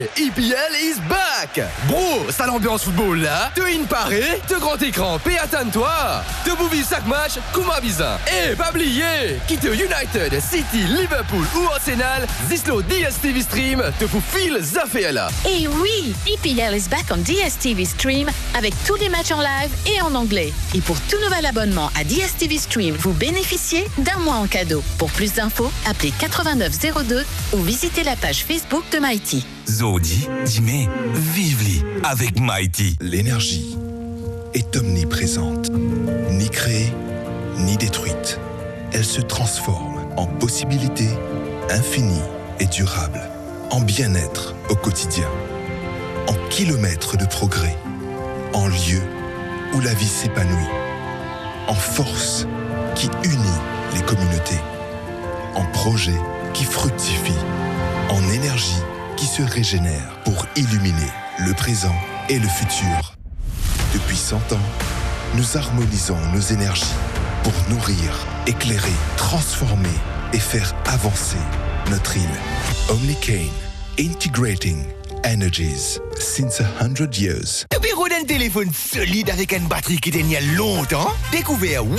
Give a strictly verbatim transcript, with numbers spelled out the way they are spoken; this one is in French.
E P L is back! Bro, ça l'ambiance football là, te in paré, te grand écran, paie attends-toi, te bouvis chaque match, kuma bizarre. Et pas oublier, quitte United, City, Liverpool ou Arsenal, Zislo D S T V Stream te pour fil Zaféala. Et oui, E P L is back on D S T V Stream avec tous les matchs en live et en anglais. Et pour tout nouvel abonnement à D S T V Stream, vous bénéficiez d'un mois en cadeau. Pour plus d'infos, appelez quatre-vingt-neuf zéro deux ou visitez la page Facebook de Mighty. Zodi, Dime, vive-li avec Mighty. L'énergie est omniprésente, ni créée, ni détruite. Elle se transforme en possibilités infinies et durables, en bien-être au quotidien, en kilomètres de progrès, en lieux où la vie s'épanouit, en force qui unit les communautés, en projets qui fructifient, en énergie qui se régénère pour illuminer le présent et le futur. Depuis cent ans, nous harmonisons nos énergies pour nourrir, éclairer, transformer et faire avancer notre île. Omnicane, integrating energies since a hundred years. Le bureau d'un téléphone solide avec une batterie qui tient longtemps. Découvert